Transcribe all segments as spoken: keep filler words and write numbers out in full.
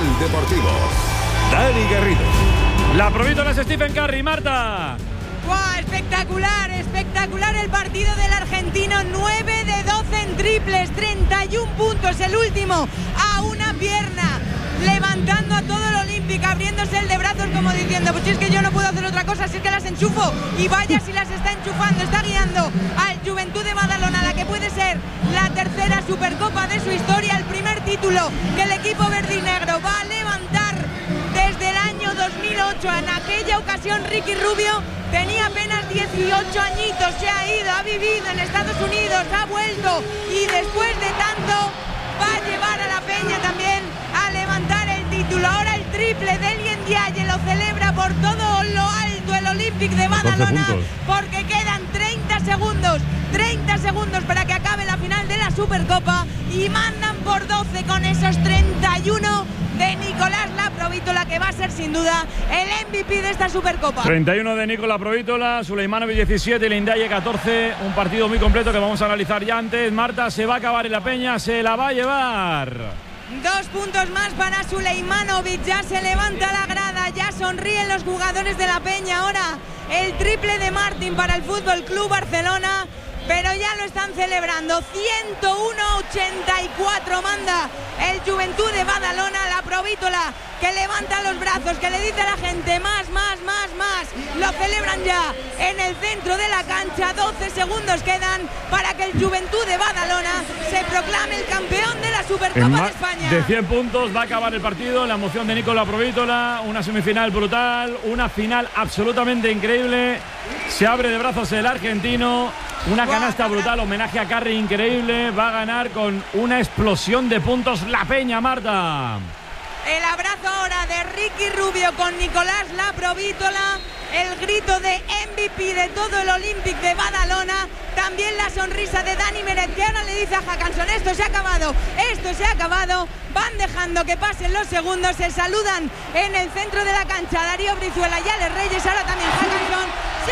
Capital Deportivo. Dani Garrido. La provítola es Stephen Curry, Marta. ¡Wow! Espectacular, espectacular el partido del argentino. nueve de doce en triples, treinta y un puntos, el último a una pierna, levantando a todo el Olympic, abriéndose el de brazos como diciendo, pues si es que yo no puedo hacer otra cosa, si es que las enchufo, y vaya si las está enchufando. Está guiando al Juventud de Badalona, la que puede ser la tercera Supercopa de su historia, el primer título que el equipo verdinegro va a levantar desde el año dos mil ocho. En aquella ocasión Ricky Rubio tenía apenas dieciocho añitos, se ha ido, ha vivido en Estados Unidos, ha vuelto, y después de tanto va a llevar a la Peña también a levantar el título. Ahora el triple de Elien Diaye lo celebra por todo lo alto el Olympic de Badalona, porque quedan treinta segundos, treinta segundos para que acabe la final de la Supercopa, y mandan por doce con esos treinta y uno de Nicolás Laprovítola, que va a ser sin duda el M V P de esta Supercopa. treinta y uno de Nicolás Laprovítola, Suleimanovic diecisiete, Elien Diaye catorce. Un partido muy completo que vamos a analizar ya antes. Marta, se va a acabar en la Peña, se la va a llevar. Dos puntos más para Suleimanovic, ya se levanta la grada, ya sonríen los jugadores de la Peña. Ahora el triple de Martín para el Fútbol Club Barcelona, pero ya lo están celebrando. ciento uno a ochenta y cuatro manda el Juventud de Badalona. Laprovítola que levanta los brazos, que le dice a la gente más, más, más, más. Lo celebran ya en el centro de la cancha. doce segundos quedan para que el Juventud de Badalona se proclame el campeón de la Supercopa de España. De cien puntos va a acabar el partido. La emoción de Nicolás Laprovítola, una semifinal brutal, una final absolutamente increíble. Se abre de brazos el argentino. Una canasta brutal, homenaje a Curry increíble. Va a ganar con una explosión de puntos la Peña, Marta. El abrazo ahora de Ricky Rubio con Nicolás Laprovítola. El grito de M V P de todo el Olympic de Badalona. También la sonrisa de Dani Meret, que ahora le dice a Haakanson, esto se ha acabado, esto se ha acabado. Van dejando que pasen los segundos, se saludan en el centro de la cancha Darío Brizuela y Alex Reyes. Ahora también Haakanson. ¡Se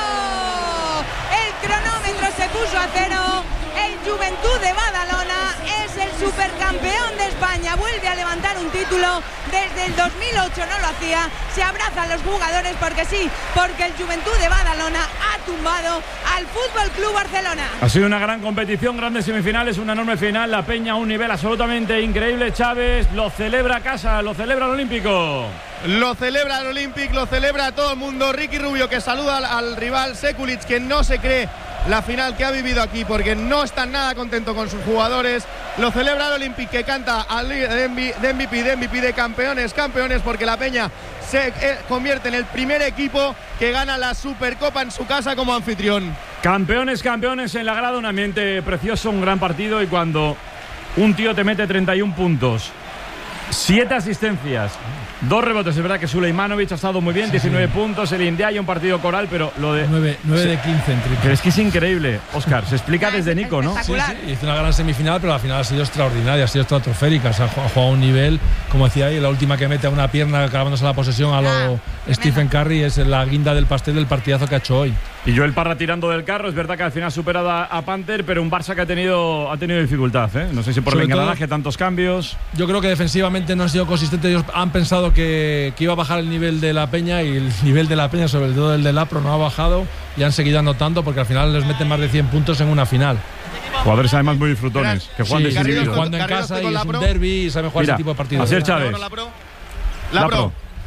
acabó! El cronómetro se puso a cero. El Juventud de Badalona es el supercampeón de España. Vuelve a levantar un título. Desde el dos mil ocho no lo hacía. Se abrazan los jugadores porque sí, porque el Juventud de Badalona ha tumbado al Fútbol Club Barcelona. Ha sido una gran competición, grandes semifinales, una enorme final. La Peña a un nivel absolutamente increíble. Chávez lo celebra a casa, lo celebra el Olímpico. Lo celebra el Olympic, lo celebra todo el mundo. Ricky Rubio que saluda al, al rival Sekulic, que no se cree la final que ha vivido aquí porque no está nada contento con sus jugadores. Lo celebra el Olympic, que canta al de M V P, de M V P, de campeones, campeones, porque la Peña se eh, convierte en el primer equipo que gana la Supercopa en su casa como anfitrión. Campeones, campeones en la grada, un ambiente precioso, un gran partido. Y cuando un tío te mete treinta y un puntos, siete asistencias, dos rebotes, es verdad que Suleimanovic ha estado muy bien, sí, diecinueve sí. puntos, el Elien Diaye un partido coral, pero lo de nueve de quince en triple. Pero es que es increíble, Óscar, se explica desde Nico, ¿no? Sí, sí, hizo una gran semifinal, pero la final ha sido extraordinaria, ha sido estratosférica, o sea, ha jugado a un nivel, como decía ahí, la última que mete a una pierna clavándose la posesión a lo ah, Stephen Curry es la guinda del pastel del partidazo que ha hecho hoy. Y Joel Parra tirando del carro, es verdad que al final ha superado a, a Panther, pero un Barça que ha tenido, ha tenido dificultad, ¿eh? No sé si por el engranaje, tantos cambios. Yo creo que defensivamente no han sido consistentes, ellos han pensado que, que iba a bajar el nivel de la Peña y el nivel de la Peña, sobre todo el de Lapro, no ha bajado y han seguido anotando porque al final les meten más de cien puntos en una final. Jugadores además muy disfrutones, que juegan sí, desinhibidos. Jugando en casa y es un derbi y saben jugar Mira, ese tipo de partidos. Asier Chávez. Lapro, Lapro,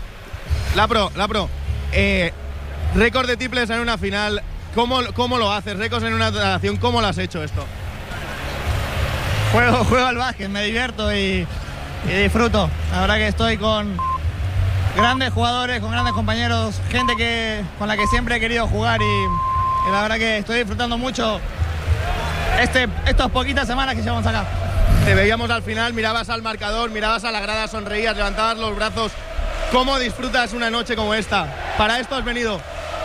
Lapro, Lapro. Eh, récord de triples en una final. ¿Cómo, cómo lo haces? Récords en una nación. ¿Cómo lo has hecho esto? Juego, juego al básquet, me divierto y, y disfruto. La verdad que estoy con grandes jugadores, con grandes compañeros, gente que, con la que siempre he querido jugar y, y la verdad que estoy disfrutando mucho este, estas poquitas semanas que llevamos acá. Te veíamos al final, mirabas al marcador, mirabas a la grada, sonreías, levantabas los brazos. ¿Cómo disfrutas una noche como esta? ¿Para esto has venido?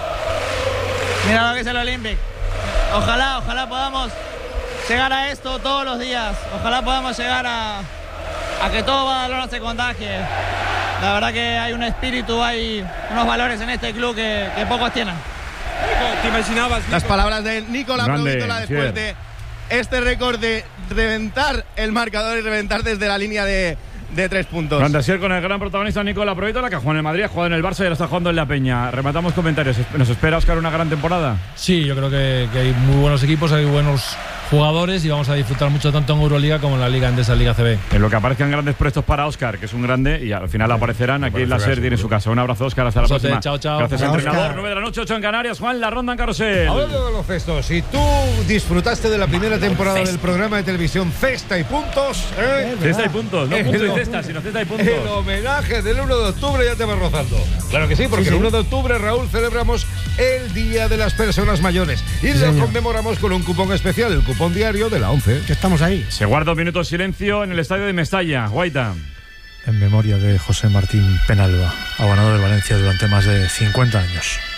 Mira lo que es el Olympic. Ojalá, ojalá podamos llegar a esto todos los días. Ojalá podamos llegar a, a que todo Badalona se contagie. La verdad que hay un espíritu, hay unos valores en este club que, que pocos tienen. ¿Te imaginabas, Nico? Las palabras de Nicolás Laprovítola después sí. de este récord de reventar el marcador y reventar desde la línea de, de tres puntos. Grandasier con el gran protagonista Nicola Provítola, que ha jugado en el Madrid, ha jugado en el Barça y ahora está jugando en la Peña. Rematamos comentarios. ¿Nos espera, Óscar, una gran temporada? Sí, yo creo que, que hay muy buenos equipos, hay buenos jugadores y vamos a disfrutar mucho tanto en Euroliga como en la Liga Endesa, Liga C B. En lo que aparezcan grandes prestos para Óscar, que es un grande, y al final aparecerán. Aquí en la SER tiene su casa. Un abrazo, Óscar, hasta la Besote, próxima. chao, chao. Gracias, Chao, entrenador. Óscar. nueve de la noche, ocho en Canarias. Juan, la ronda en Carrusel. Hablando de baloncesto, si tú disfrutaste de la primera temporada del programa de televisión Cesta y Puntos, ¿eh? Cesta y puntos, no El punto y ho- cesta, sino cesta y puntos. El homenaje del uno de octubre ya te va rozando. Claro que sí, porque el uno de octubre, Raúl, celebramos el Día de las Personas Mayores y lo conmemoramos con un cupón especial, el cupón diario de la ONCE. Que estamos ahí. Se guarda un minuto de silencio en el estadio de Mestalla. Guaita. En memoria de José Martín Penalba, abonado de Valencia durante más de cincuenta años.